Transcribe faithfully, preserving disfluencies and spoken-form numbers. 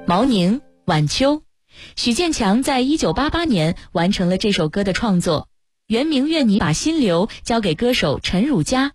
毛宁、晚秋。许建强在一九八八年完成了这首歌的创作，原名《愿你把心留》交给歌手陈汝佳。